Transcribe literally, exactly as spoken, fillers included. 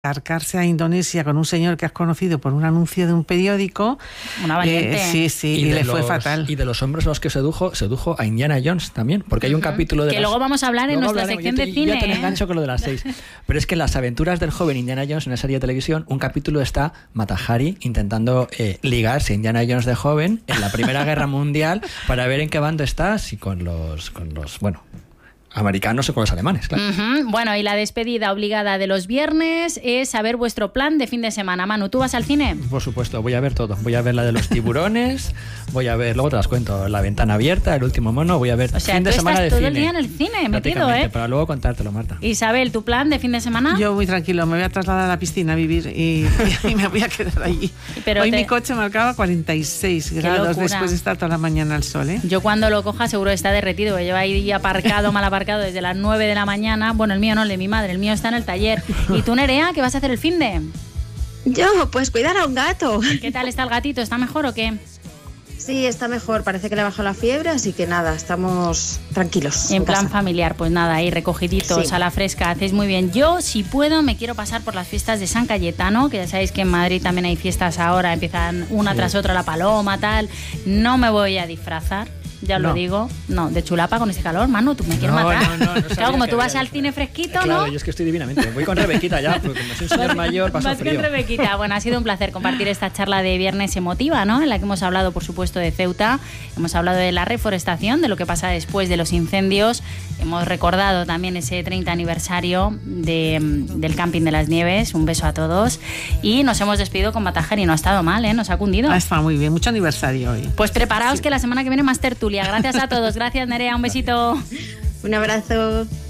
acercarse a Indonesia con un señor que has conocido por un anuncio de un periódico. Una valiente. Eh, sí, sí, y, y le los, fue fatal. Y de los hombres a los que sedujo, sedujo a Indiana Jones también, porque hay un uh-huh. capítulo de que las, luego vamos a hablar en nuestra sección te, de cine. Ya te engancho con lo de las seis. Pero es que en las aventuras del joven Indiana Jones, en una serie de televisión, un capítulo está Mata Hari intentando eh, ligarse a Indiana Jones de joven en la Primera Guerra Mundial para ver en qué bando está, si con los, con los, bueno... americanos o con los alemanes, claro. Uh-huh. Bueno, y la despedida obligada de los viernes es saber vuestro plan de fin de semana. Manu, ¿tú vas al cine? Por supuesto, voy a ver todo. Voy a ver la de los tiburones, voy a ver, luego te las cuento, La Ventana Abierta, El Último Mono, voy a ver o sea, fin de semana de todo cine. el día en el cine, metido, ¿eh? Para luego contártelo, Marta. Isabel, ¿tu plan de fin de semana? Yo muy tranquilo, me voy a trasladar a la piscina a vivir y, y me voy a quedar allí. Pero Hoy te... mi coche marcaba cuarenta y seis grados después de estar toda la mañana al sol, ¿eh? Yo cuando lo coja seguro está derretido, que lleva ahí aparcado, mal aparcado desde las nueve de la mañana. Bueno, el mío no, el de mi madre, el mío está en el taller. ¿Y tú, Nerea, qué vas a hacer el finde? Yo, pues cuidar a un gato. ¿Qué tal está el gatito? ¿Está mejor o qué? Sí, está mejor, parece que le bajó la fiebre, así que nada, estamos tranquilos. En, en plan casa. familiar, pues nada, ahí recogiditos sí. a la fresca, hacéis muy bien. Yo, si puedo, me quiero pasar por las fiestas de San Cayetano, que ya sabéis que en Madrid también hay fiestas ahora, empiezan una sí. tras otra, la paloma, tal. No me voy a disfrazar. Ya os no. lo digo, no, de chulapa con este calor, Manu, tú me quieres no, matar. No, no, no claro, como tú vas había, al cine fresquito, claro, ¿no? Claro, yo es que estoy divinamente. Voy con Rebequita ya, porque como soy un señor mayor, paso Vas frío. con Rebequita. Bueno, ha sido un placer compartir esta charla de viernes emotiva, ¿no? En la que hemos hablado, por supuesto, de Ceuta, hemos hablado de la reforestación, de lo que pasa después de los incendios, hemos recordado también ese treinta aniversario de, del Camping de las Nieves, un beso a todos, y nos hemos despedido con Mata Hari, no ha estado mal, ¿eh? Nos ha cundido. Ha estado muy bien, mucho aniversario hoy. Pues preparaos sí. que la semana que viene más tertulia. Gracias a todos. Gracias, Nerea, un besito. Un abrazo.